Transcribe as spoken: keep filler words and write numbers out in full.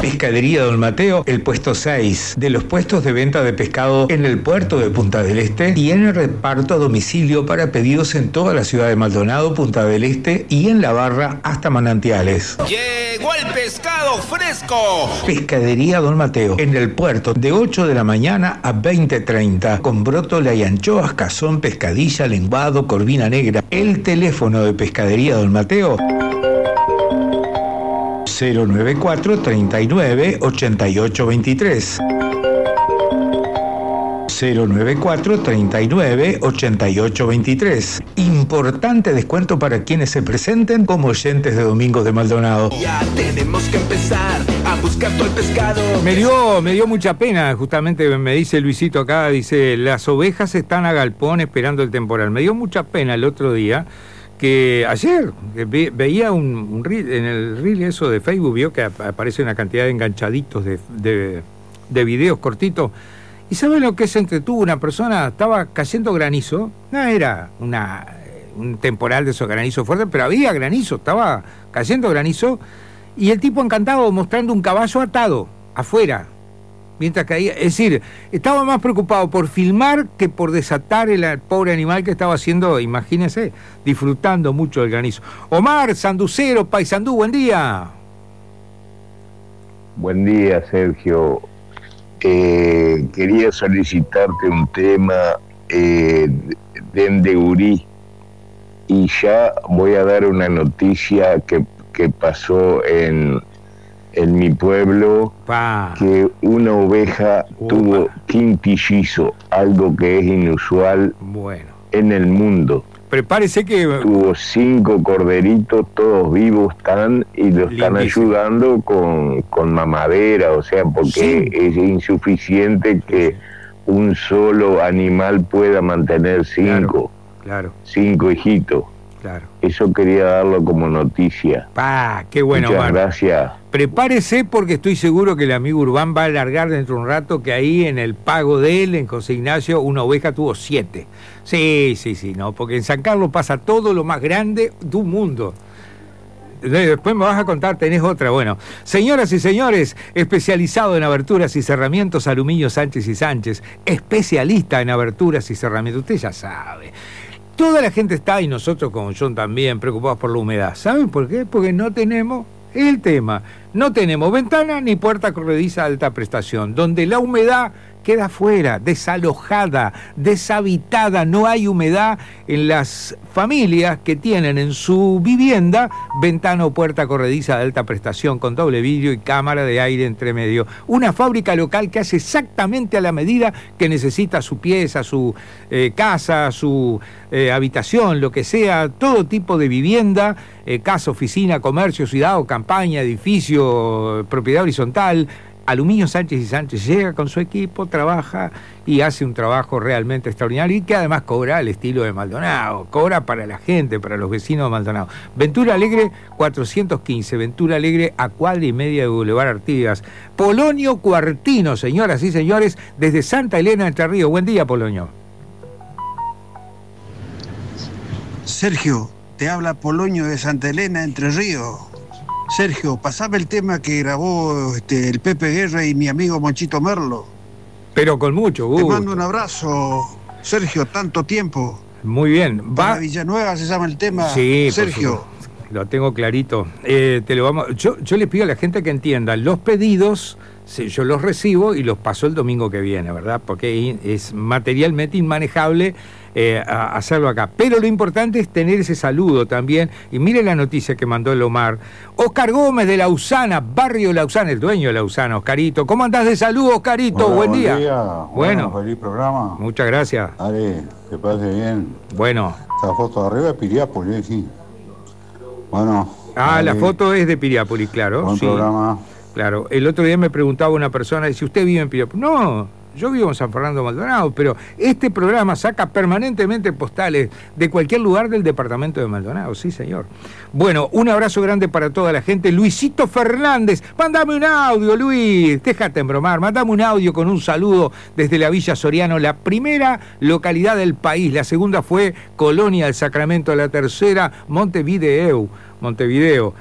Pescadería Don Mateo, el puesto seis de los puestos de venta de pescado en el puerto de Punta del Este, tiene reparto a domicilio para pedidos en toda la ciudad de Maldonado, Punta del Este y en La Barra hasta Manantiales. ¡Llegó el pescado fresco! Pescadería Don Mateo, en el puerto, de ocho de la mañana a veinte treinta, con brótola y anchoas, cazón, pescadilla, lenguado, corvina negra. El teléfono de Pescadería Don Mateo: cero noventa y cuatro, treinta y nueve, ochenta y ocho veintitrés. cero noventa y cuatro, treinta y nueve, ochenta y ocho veintitrés. Importante descuento para quienes se presenten como oyentes de Domingos de Maldonado. Ya tenemos que empezar a buscar todo el pescado. Me dio, me dio mucha pena, justamente me dice Luisito acá, dice, las ovejas están a galpón esperando el temporal. Me dio mucha pena el otro día, que ayer que ve, veía un, un reel, en el reel eso de Facebook, vio que aparece una cantidad de enganchaditos de, de, de videos cortitos. ¿Y saben lo que se entretuvo una persona? Estaba cayendo granizo, no era una, un temporal de esos granizos fuertes, pero había granizo, estaba cayendo granizo, y el tipo encantado mostrando un caballo atado afuera, mientras caía. Es decir, estaba más preocupado por filmar que por desatar el, el pobre animal que estaba haciendo, imagínense, disfrutando mucho del granizo. Omar Sanducero, Paisandú, buen día. Buen día, Sergio. Eh, quería solicitarte un tema eh, de Endegurí, y ya voy a dar una noticia que, que pasó en, en mi pueblo, Pa. que una oveja Opa. tuvo quintillizo, algo que es inusual Bueno, en el mundo. prepárese que... Tuvo cinco corderitos, todos vivos están, y lo están Lindísimo. ayudando con, con mamadera, o sea, porque Sí. es insuficiente que un solo animal pueda mantener cinco, Claro, cinco hijitos. claro. Eso quería darlo como noticia. Pa, qué bueno, Muchas Omar. gracias. Prepárese porque estoy seguro que el amigo Urbán va a alargar dentro de un rato que ahí en el pago de él, en José Ignacio, una oveja tuvo siete. Sí, sí, sí, no, porque en San Carlos pasa todo lo más grande de un mundo. Después me vas a contar, tenés otra. Bueno, señoras y señores, especializado en aberturas y cerramientos, Aluminio Sánchez y Sánchez, especialista en aberturas y cerramientos, usted ya sabe. Toda la gente está, y nosotros con John también, preocupados por la humedad. ¿Saben por qué? Porque no tenemos el tema. No tenemos ventana ni puerta corrediza de alta prestación, donde la humedad queda fuera, desalojada, deshabitada. No hay humedad en las familias que tienen en su vivienda ventana o puerta corrediza de alta prestación con doble vidrio y cámara de aire entre medio. Una fábrica local que hace exactamente a la medida que necesita su pieza, su eh, casa, su eh, habitación, lo que sea, todo tipo de vivienda, eh, casa, oficina, comercio, ciudad o campaña, edificio, propiedad horizontal. Aluminio Sánchez y Sánchez llega con su equipo, trabaja y hace un trabajo realmente extraordinario, y que además cobra al estilo de Maldonado, cobra para la gente, para los vecinos de Maldonado. Ventura Alegre cuatrocientos quince, Ventura Alegre a cuadra y media de Boulevard Artigas. Polonio Cuartino, señoras y señores, desde Santa Elena, Entre Ríos. Buen día, Polonio. Sergio, te habla Polonio de Santa Elena, Entre Ríos. Sergio, pasame el tema que grabó este, el Pepe Guerra y mi amigo Monchito Merlo. Pero con mucho gusto. Te mando un abrazo, Sergio, tanto tiempo. Muy bien. Para Va... Villanueva se llama el tema, Sí, Sergio. Lo tengo clarito. Eh, te lo vamos. Yo, yo les pido a la gente que entienda, los pedidos, sí, yo los recibo y los paso el domingo que viene, ¿verdad? Porque es materialmente inmanejable eh, a hacerlo acá. Pero lo importante es tener ese saludo también. Y mire la noticia que mandó el Omar. Oscar Gómez de Lausana, barrio Lausana, el dueño de Lausana, Oscarito. ¿Cómo andás de salud, Oscarito? Hola, buen, buen día. día. Bueno, Bueno, feliz programa. Muchas gracias. Dale, que pase bien. Bueno. Esta foto de arriba es Piriápolis, sí. Bueno. Ah, dale. la foto es de Piriápolis, claro. Buen Sí. programa. Claro, el otro día me preguntaba una persona, dice, ¿usted vive en Piriápolis? No, yo vivo en San Fernando Maldonado, pero este programa saca permanentemente postales de cualquier lugar del departamento de Maldonado, sí señor. Bueno, un abrazo grande para toda la gente. Luisito Fernández, mándame un audio, Luis, déjate embromar, mándame un audio con un saludo desde la Villa Soriano, la primera localidad del país, la segunda fue Colonia del Sacramento, la tercera Montevideo, Montevideo.